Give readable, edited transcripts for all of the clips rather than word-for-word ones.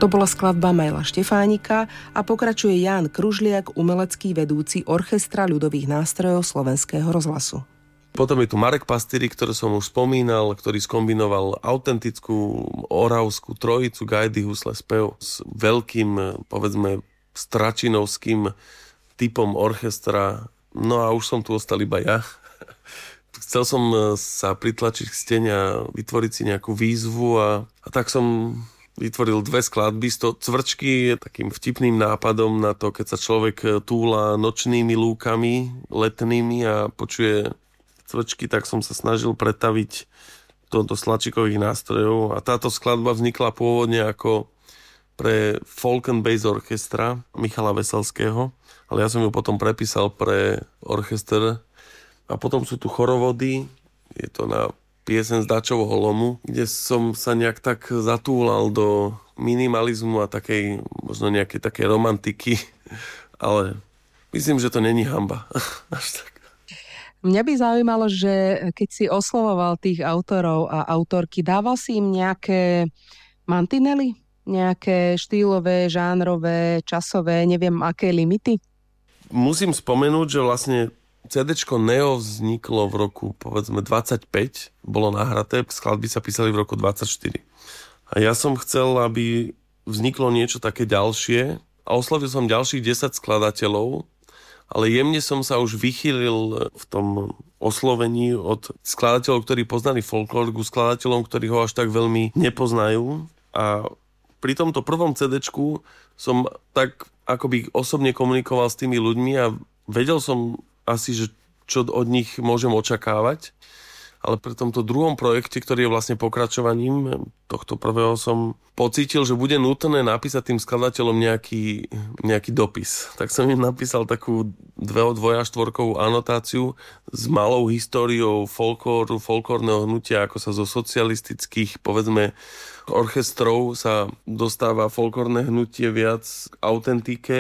To bola skladba Majla Štefánika a pokračuje Ján Kružliak, umelecký vedúci Orchestra ľudových nástrojov Slovenského rozhlasu. Potom je tu Marek Pastýrik, ktorý som už spomínal, ktorý skombinoval autentickú oravskú trojicu gajdy, husle, spev s veľkým, povedzme, stračinovským typom orchestra. No a už som tu ostal iba ja. Chcel som sa pritlačiť k stene a vytvoriť si nejakú výzvu a tak som vytvoril 2 skladby. Cvrčky je takým vtipným nápadom na to, keď sa človek túla nočnými lúkami letnými a počuje cvrčky, tak som sa snažil pretaviť to do slačikových nástrojov. A táto skladba vznikla pôvodne ako pre folk and bass orchestra Michala Veselského, ale ja som ju potom prepísal pre orchester. A potom sú tu chorovody, je to na piesen z Dačovho lomu, kde som sa nejak tak zatúlal do minimalizmu a takej, možno nejakej takej romantiky, ale myslím, že to není hanba. Až tak. Mňa by zaujímalo, že keď si oslovoval tých autorov a autorky, dával si im nejaké mantinely? Nejaké štýlové, žánrové, časové, neviem aké limity? Musím spomenúť, že vlastne CDčko Neo vzniklo v roku, povedzme, 25, bolo nahraté, skladby sa písali v roku 24. A ja som chcel, aby vzniklo niečo také ďalšie a oslovil som ďalších 10 skladateľov, ale jemne som sa už vychýlil v tom oslovení od skladateľov, ktorí poznali folklór, ku skladateľom, ktorí ho až tak veľmi nepoznajú. A pri tomto prvom CDčku som tak akoby osobne komunikoval s tými ľuďmi a vedel som asi, že čo od nich môžem očakávať. Ale pri tomto druhom projekte, ktorý je vlastne pokračovaním tohto prvého, som pocítil, že bude nutné napísať tým skladateľom nejaký dopis. Tak som im napísal takú 2-4-kovú anotáciu s malou históriou folklóru, folklórneho hnutia, ako sa zo socialistických, povedzme, orchestrov sa dostáva folklórne hnutie viac k autentike,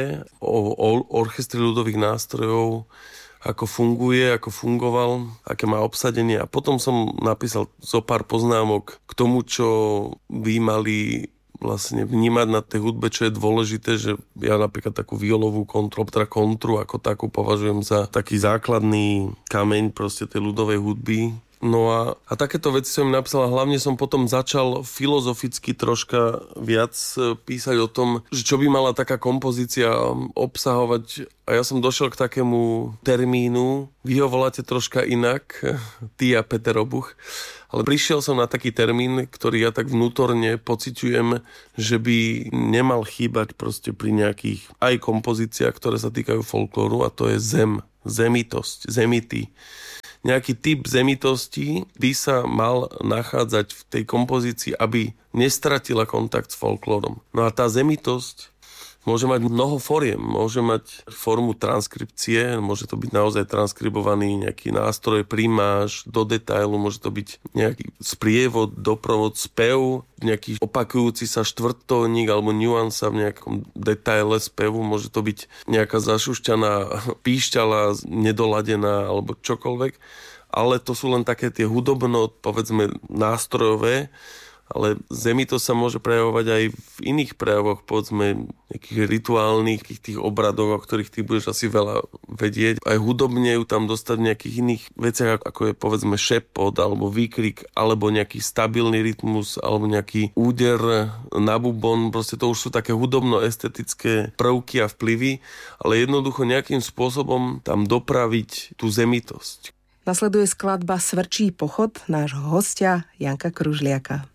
o orchestri ľudových nástrojov, ako funguje, ako fungoval, aké má obsadenie. A potom som napísal zo pár poznámok k tomu, čo by mali vlastne vnímať na tej hudbe, čo je dôležité, že ja napríklad takú violovú kontru ako takú považujem za taký základný kameň proste tej ľudovej hudby. No a takéto veci som im napísal a hlavne som potom začal filozoficky troška viac písať o tom, že čo by mala taká kompozícia obsahovať. A ja som došiel k takému termínu, vy ho voláte troška inak, ty a Peter Obuch, ale prišiel som na taký termín, ktorý ja tak vnútorne pociťujem, že by nemal chýbať proste pri nejakých aj kompozíciách, ktoré sa týkajú folklóru, a to je zemitosť, zemity. Nejaký typ zemitosti by sa mal nachádzať v tej kompozícii, aby nestratila kontakt s folklórom. No a tá zemitosť môže mať mnoho foriem. Môže mať formu transkripcie, môže to byť naozaj transkribovaný nejaký nástroj, primáž do detailu, môže to byť nejaký sprievod, doprovod, spev, nejaký opakujúci sa štvrttónik alebo nuansa v nejakom detaile spevu, môže to byť nejaká zašušťaná píšťala, nedoladená alebo čokoľvek. Ale to sú len také tie hudobno, povedzme, nástrojové, ale zemitosť sa môže prejavovať aj v iných prejavoch, povedzme, nejakých rituálnych, tých obradoch, o ktorých ty budeš asi veľa vedieť. Aj hudobne ju tam dostať v nejakých iných veciach, ako je, povedzme, šepot, alebo výkrik, alebo nejaký stabilný rytmus, alebo nejaký úder na bubon. Proste to už sú také hudobno-estetické prvky a vplyvy, ale jednoducho nejakým spôsobom tam dopraviť tú zemitosť. Nasleduje skladba Svrčí pochod nášho hostia Janka Kružliaka.